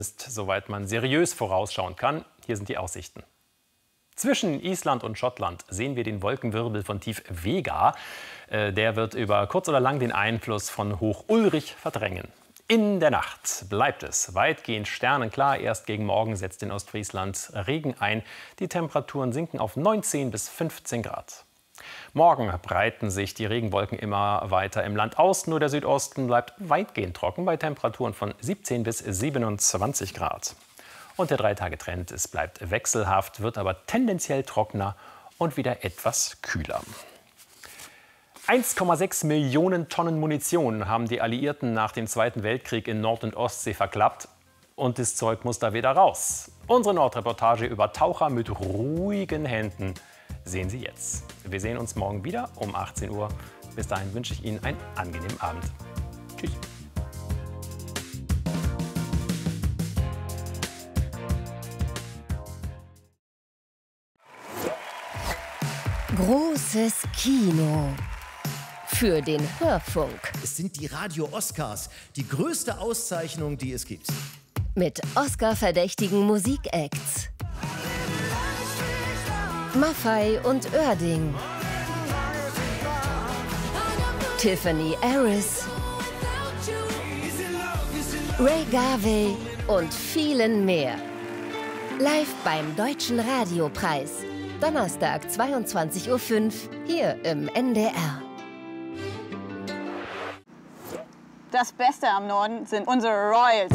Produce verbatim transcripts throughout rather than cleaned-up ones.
Ist, soweit man seriös vorausschauen kann. Hier sind die Aussichten. Zwischen Island und Schottland sehen wir den Wolkenwirbel von Tief Vega. Äh, der wird über kurz oder lang den Einfluss von Hoch Ulrich verdrängen. In der Nacht bleibt es weitgehend sternenklar. Erst gegen Morgen setzt in Ostfriesland Regen ein. Die Temperaturen sinken auf neunzehn bis fünfzehn Grad. Morgen breiten sich die Regenwolken immer weiter im Land aus. Nur der Südosten bleibt weitgehend trocken bei Temperaturen von siebzehn bis siebenundzwanzig Grad. Und der Drei-Tage-Trend, es bleibt wechselhaft, wird aber tendenziell trockener und wieder etwas kühler. eins Komma sechs Millionen Tonnen Munition haben die Alliierten nach dem Zweiten Weltkrieg in Nord- und Ostsee verklappt. Und das Zeug muss da wieder raus. Unsere Nordreportage über Taucher mit ruhigen Händen sehen Sie jetzt. Wir sehen uns morgen wieder um achtzehn Uhr. Bis dahin wünsche ich Ihnen einen angenehmen Abend. Tschüss. Großes Kino für den Hörfunk. Es sind die Radio-Oscars, die größte Auszeichnung, die es gibt. Mit Oscar-verdächtigen Musikacts. Maffay und Oerding. Tiffany Harris. Ray Garvey und vielen mehr. Live beim Deutschen Radiopreis. Donnerstag, zweiundzwanzig Uhr fünf, hier im N D R. Das Beste am Norden sind unsere Royals.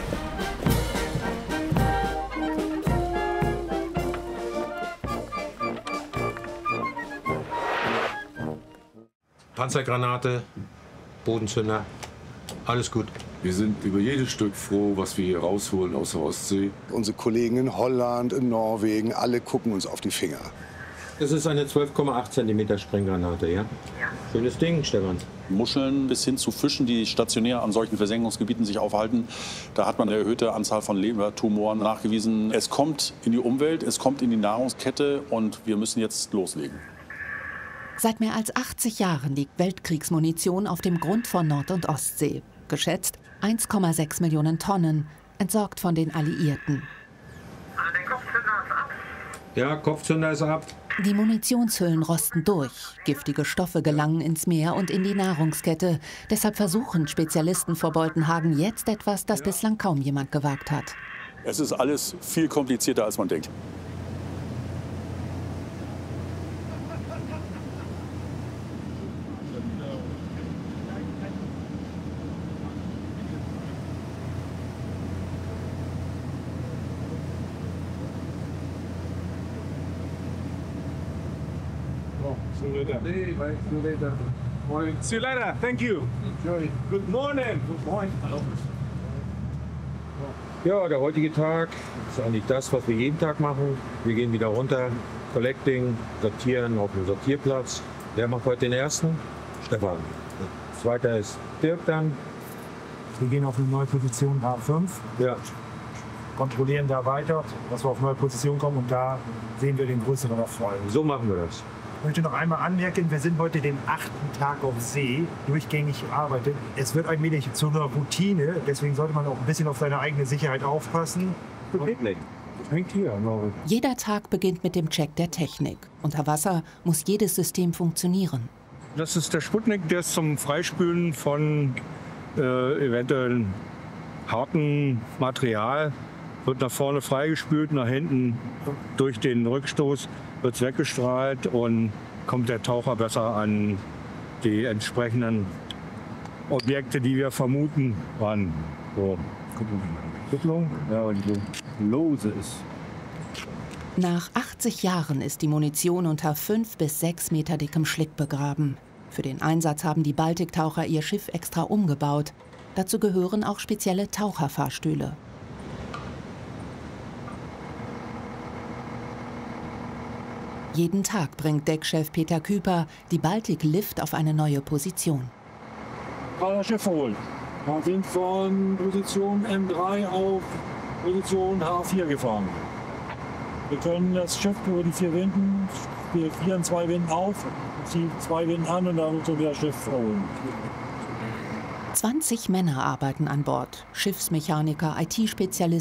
Panzergranate, Bodenzünder, alles gut. Wir sind über jedes Stück froh, was wir hier rausholen aus der Ostsee. Unsere Kollegen in Holland, in Norwegen, alle gucken uns auf die Finger. Das ist eine zwölf Komma acht Zentimeter Sprenggranate, ja? Schönes Ding, Stefan. Muscheln bis hin zu Fischen, die stationär an solchen Versenkungsgebieten sich aufhalten. Da hat man eine erhöhte Anzahl von Lebertumoren nachgewiesen. Es kommt in die Umwelt, es kommt in die Nahrungskette und wir müssen jetzt loslegen. Seit mehr als achtzig Jahren liegt Weltkriegsmunition auf dem Grund von Nord- und Ostsee. Geschätzt eins Komma sechs Millionen Tonnen, entsorgt von den Alliierten. Der Kopfzünder ist ab. Ja, Kopfzünder ist ab. Die Munitionshüllen rosten durch. Giftige Stoffe gelangen ins Meer und in die Nahrungskette. Deshalb versuchen Spezialisten vor Boltenhagen jetzt etwas, das bislang kaum jemand gewagt hat. Es ist alles viel komplizierter, als man denkt. See you later. Thank you. Good morning. Good morning. Ja, der heutige Tag ist eigentlich das, was wir jeden Tag machen. Wir gehen wieder runter, Collecting, sortieren auf dem Sortierplatz. Wer macht heute den ersten? Stefan. Zweiter ist Dirk dann. Wir gehen auf eine neue Position H fünf. Ja. Kontrollieren da weiter, dass wir auf neue Position kommen und da sehen wir den größeren Erfolg. So machen wir das. Ich möchte noch einmal anmerken, wir sind heute den achten Tag auf See, durchgängig arbeitet. Es wird ein wenig zu einer Routine, deswegen sollte man auch ein bisschen auf seine eigene Sicherheit aufpassen. Hängt hier. Jeder Tag beginnt mit dem Check der Technik. Unter Wasser muss jedes System funktionieren. Das ist der Sputnik, der ist zum Freispülen von äh, eventuell hartem Material. Wird nach vorne freigespült, nach hinten durch den Rückstoß wird es weggestrahlt und kommt der Taucher besser an die entsprechenden Objekte, die wir vermuten, ran. So. Kupplung, ja, weil die so lose ist. Nach achtzig Jahren ist die Munition unter fünf bis sechs Meter dickem Schlick begraben. Für den Einsatz haben die Baltiktaucher ihr Schiff extra umgebaut. Dazu gehören auch spezielle Taucherfahrstühle. Jeden Tag bringt Deckchef Peter Küper die Baltic Lift auf eine neue Position. Das Schiff holen. Wir sind von Position M drei auf Position H vier gefahren. Wir können das Schiff über die vier Winden, wir frieren zwei Winden auf, ziehen zwei Winden an und dann so wieder das Schiff holen. zwanzig Männer arbeiten an Bord, Schiffsmechaniker, I T-Spezialisten,